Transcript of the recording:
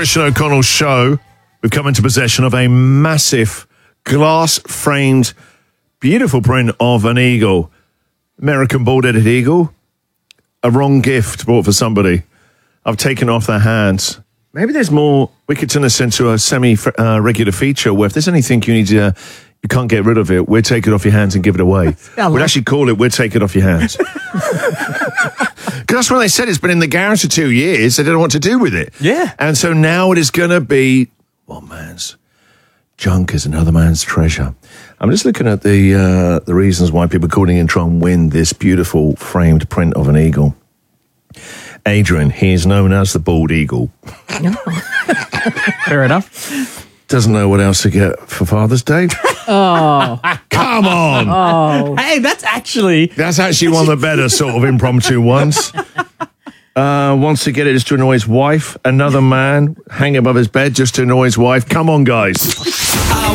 Christian O'Connell show. We've come into possession of a massive glass-framed, beautiful print of an eagle. American bald-headed eagle. A wrong gift bought for somebody. I've taken off their hands. Maybe there's more. We could turn this into a semi-regular feature where if there's anything you need to, you can't get rid of it, we'll take it off your hands and give it away. We'd actually call it, we'll take it off your hands. Because that's when they said it's been in the garage for 2 years. They don't know what to do with it. Yeah. And so now it is going to be, one man's junk is another man's treasure. I'm just looking at the reasons why people calling in try and win this beautiful framed print of an eagle. Adrian, he is known as the bald eagle. Fair enough. Doesn't know what else to get for Father's Day. Oh. Come on. Oh. Hey, that's actually one of the better sort of impromptu ones. Wants to get it just to annoy his wife. Another man hanging above his bed just to annoy his wife. Come on, guys. I